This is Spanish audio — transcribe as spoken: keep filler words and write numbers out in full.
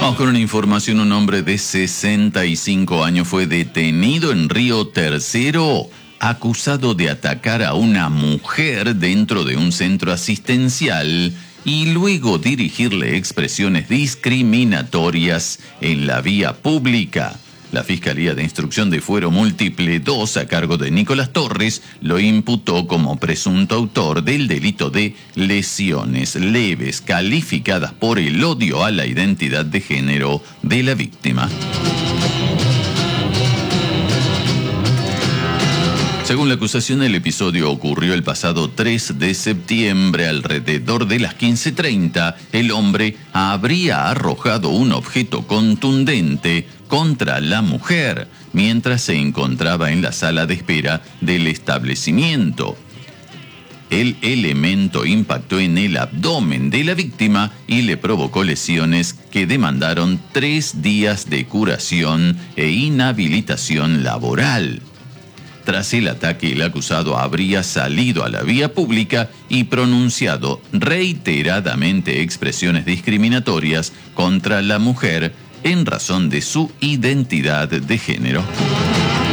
Vamos con una información. Un hombre de sesenta y cinco años fue detenido en Río Tercero, acusado de atacar a una mujer dentro de un centro asistencial y luego dirigirle expresiones discriminatorias en la vía pública. La Fiscalía de Instrucción de Fuero Múltiple dos, a cargo de Nicolás Torres, lo imputó como presunto autor del delito de lesiones leves calificadas por el odio a la identidad de género de la víctima. Según la acusación, el episodio ocurrió el pasado tres de septiembre, alrededor de las quince treinta. El hombre habría arrojado un objeto contundente contra la mujer mientras se encontraba en la sala de espera del establecimiento. El elemento impactó en el abdomen de la víctima y le provocó lesiones que demandaron tres días de curación e inhabilitación laboral. Tras el ataque, el acusado habría salido a la vía pública y pronunciado reiteradamente expresiones discriminatorias contra la mujer en razón de su identidad de género.